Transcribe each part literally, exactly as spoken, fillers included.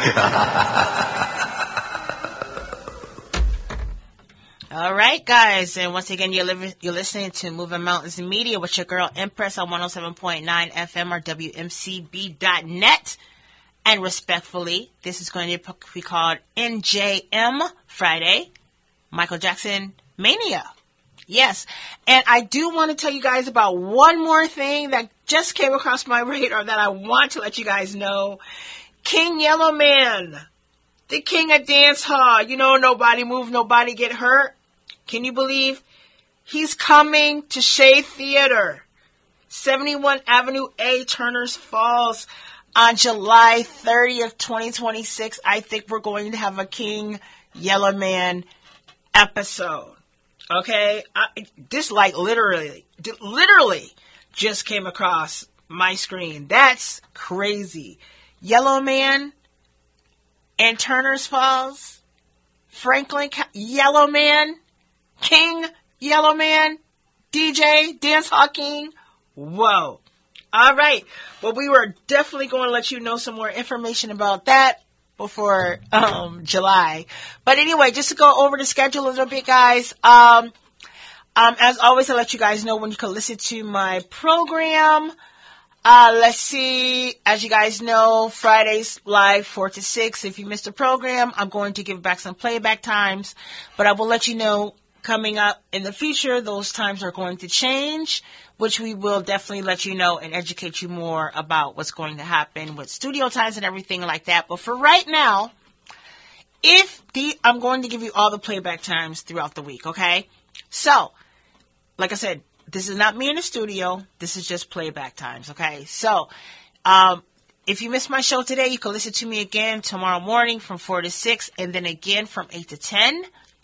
All right, guys, and once again, you're, li- you're listening to Moving Mountains Media with your girl Empress on one oh seven point nine F M or W M C B dot net. And respectfully, this is going to be called N J M Friday, Michael Jackson Mania. Yes, and I do want to tell you guys about one more thing that just came across my radar that I want to let you guys know. King Yellowman, the king of dance hall. You know, nobody move, nobody get hurt. Can you believe? He's coming to Shea Theater, seventy-one Avenue A, Turners Falls, on July thirtieth, twenty twenty-six. I think we're going to have a King Yellowman episode. Okay? I, this, like, literally, literally just came across my screen. That's crazy. Yellowman and Turners Falls, Franklin Yellowman, King Yellowman, D J, Dance Hall King. Whoa. All right. Well, we were definitely going to let you know some more information about that before um, July. But anyway, just to go over the schedule a little bit, guys. Um, um, as always, I'll let you guys know when you can listen to my program. Uh, let's see. As you guys know, Fridays live four to six. If you missed the program, I'm going to give back some playback times. But I will let you know coming up in the future, those times are going to change, which we will definitely let you know and educate you more about what's going to happen with studio times and everything like that. But for right now, if the I'm going to give you all the playback times throughout the week, okay? So, like I said, this is not me in the studio. This is just playback times, okay? So, um, if you missed my show today, you can listen to me again tomorrow morning from four to six, and then again from eight to ten.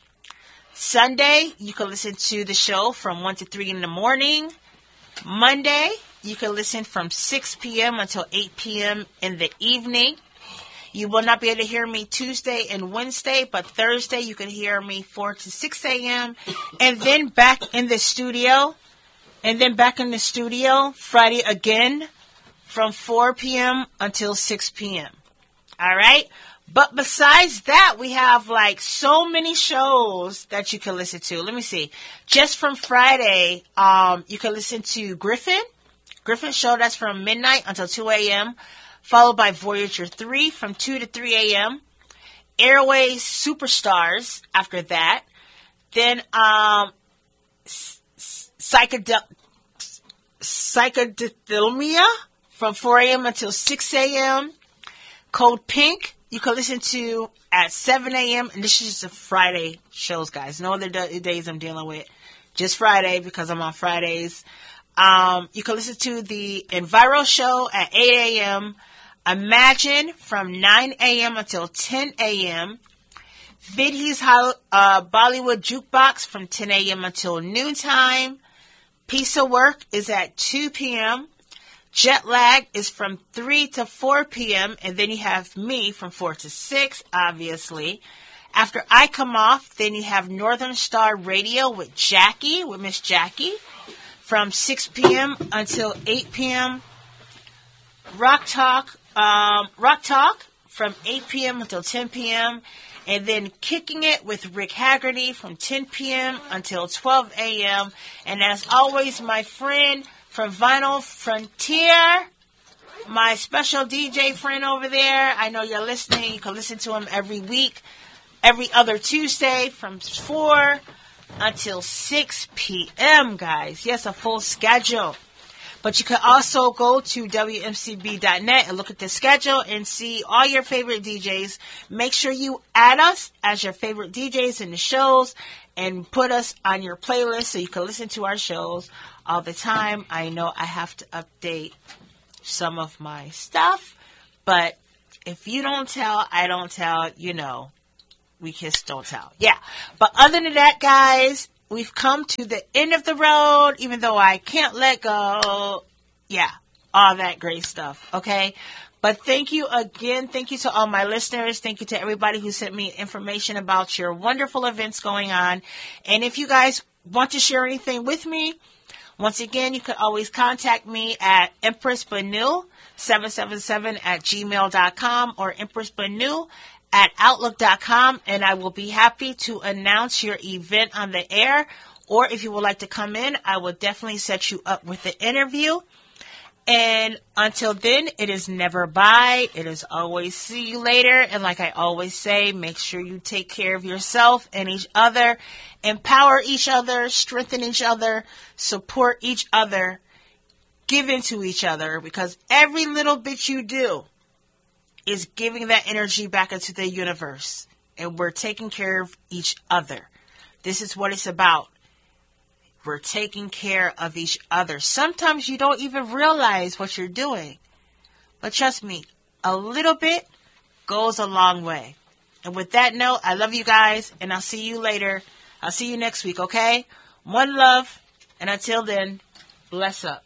Sunday, you can listen to the show from one to three in the morning. Monday, you can listen from six p.m. until eight p.m. in the evening. You will not be able to hear me Tuesday and Wednesday, but Thursday you can hear me four to six a.m. And then back in the studio. And then back in the studio Friday again from four p.m. until six p.m. All right? But besides that, we have like so many shows that you can listen to. Let me see. Just from Friday, um, you can listen to Griffin. Griffin show, that's from midnight until two a.m. Followed by Voyager three from two to three a.m. Airways Superstars after that. Then um, Psychedel- Psychedelia from four a.m. until six a.m. Code Pink, you can listen to at seven a.m. And this is just a Friday shows, guys. No other d- days I'm dealing with. Just Friday because I'm on Fridays. Um, you can listen to the Enviro show at eight a.m. Imagine from nine a.m. until ten a.m. Vidhi's uh, Bollywood Jukebox from ten a.m. until noontime. Piece of Work is at two p.m. Jet Lag is from three to four p.m. And then you have me from four to six, obviously. After I come off, then you have Northern Star Radio with Jackie, with Miss Jackie, from six p.m. until eight p.m. Rock Talk, um, Rock Talk from eight p.m. until ten p.m. And then Kicking It with Rick Haggerty from ten p.m. until twelve a.m. And as always, my friend from Vinyl Frontier, my special D J friend over there. I know you're listening. You can listen to him every week, every other Tuesday from four until six p.m., guys. Yes, a full schedule. But you can also go to W M C B dot net and look at the schedule and see all your favorite D Js. Make sure you add us as your favorite D Js in the shows and put us on your playlist so you can listen to our shows all the time. I know I have to update some of my stuff, but if you don't tell, I don't tell, you know, we kiss, don't tell. Yeah. But other than that, guys, we've come to the end of the road, even though I can't let go. Yeah, all that great stuff, okay? But thank you again. Thank you to all my listeners. Thank you to everybody who sent me information about your wonderful events going on. And if you guys want to share anything with me, Once again, you can always contact me at Empress Banu seven seven seven at gmail dot com or Empress Banu at outlook dot com, and I will be happy to announce your event on the air. Or if you would like to come in, I will definitely set you up with the interview. And until then, it is never bye. It is always see you later. And like I always say, make sure you take care of yourself and each other. Empower each other, strengthen each other, support each other, give into each other. Because every little bit you do is giving that energy back into the universe. And we're taking care of each other. This is what it's about. We're taking care of each other. Sometimes you don't even realize what you're doing. But trust me, a little bit goes a long way. And with that note, I love you guys, and I'll see you later. I'll see you next week, okay? One love, and until then, bless up.